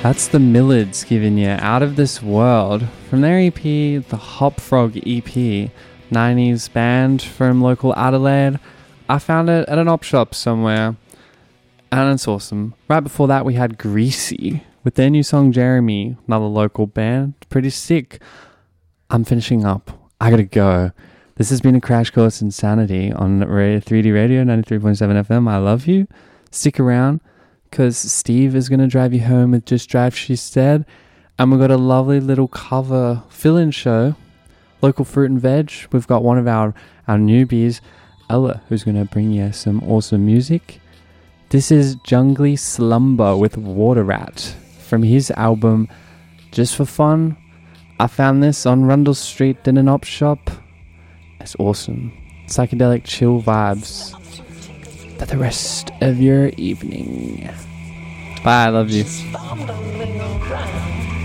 That's the Millids giving you Out of This World from their EP, the Hop Frog EP, 90s band from local Adelaide. I found it at an op shop somewhere and it's awesome. Right before that we had Greasy with their new song Jeremy, another local band, pretty sick. I'm finishing up. I gotta go. This has been a Crash Course in Sanity on 3D Radio 93.7 FM. I love you. Stick around, because Steve is going to drive you home with Just Drive, She Said. And we've got a lovely little cover fill-in show, Local Fruit and Veg. We've got one of our newbies, Ella, who's going to bring you some awesome music. This is Jungly Slumber with Water Rat from his album Just for Fun. I found this on Rundle Street in an op shop. It's awesome. Psychedelic chill vibes for the rest of your evening. Bye, I love you.